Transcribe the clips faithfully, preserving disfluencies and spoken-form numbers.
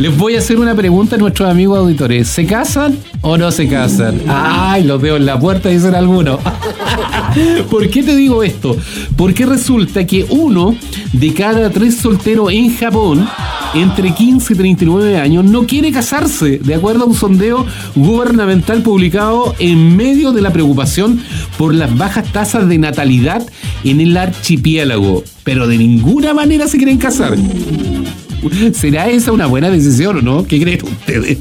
Les voy a hacer una pregunta a nuestros amigos auditores. ¿Se casan o no se casan? Ay, los veo en la puerta, dicen algunos. ¿Por qué te digo esto? Porque resulta que uno de cada tres solteros en Japón, entre quince y treinta y nueve años, no quiere casarse, de acuerdo a un sondeo gubernamental publicado en medio de la preocupación por las bajas tasas de natalidad en el archipiélago. Pero de ninguna manera se quieren casar. ¿Será esa una buena decisión o no? ¿Qué creen ustedes?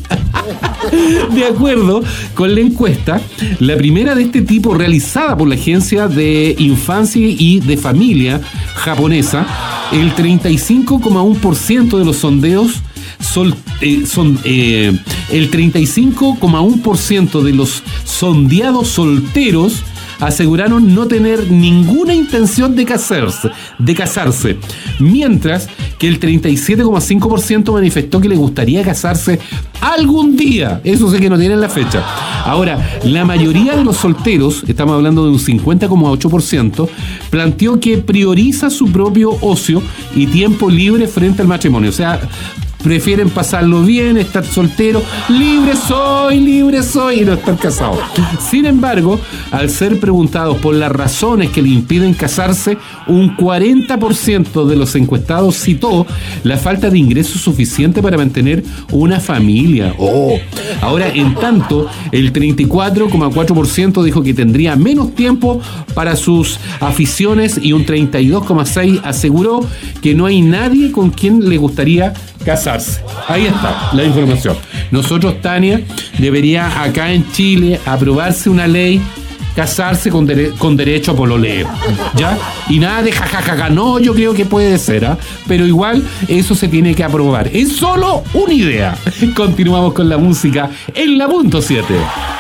De acuerdo con la encuesta, la primera de este tipo realizada por la Agencia de Infancia y de Familia japonesa, el treinta y cinco coma uno por ciento de los sondeos sol, eh, son eh, el treinta y cinco coma uno por ciento de los sondeados solteros aseguraron no tener ninguna intención de casarse, de casarse, mientras que el treinta y siete coma cinco por ciento manifestó que le gustaría casarse algún día. Eso sé que no tienen la fecha. Ahora, la mayoría de los solteros, estamos hablando de un cincuenta coma ocho por ciento, planteó que prioriza su propio ocio y tiempo libre frente al matrimonio. O sea, prefieren pasarlo bien, estar soltero, libre soy, libre soy, y no estar casado. Sin embargo, al ser preguntados por las razones que le impiden casarse, un cuarenta por ciento de los encuestados citó la falta de ingresos suficiente para mantener una familia. Oh. Ahora, en tanto, el treinta y cuatro coma cuatro por ciento dijo que tendría menos tiempo para sus aficiones y un treinta y dos coma seis por ciento aseguró que no hay nadie con quien le gustaría casarse. Ahí está la información. Nosotros, Tania, debería acá en Chile aprobarse una ley, casarse con, dere- con derecho a pololeo, ¿ya? Y nada de jajajaja, no, yo creo que puede ser, ¿ah? Pero igual eso se tiene que aprobar. Es solo una idea. Continuamos con la música en la punto siete.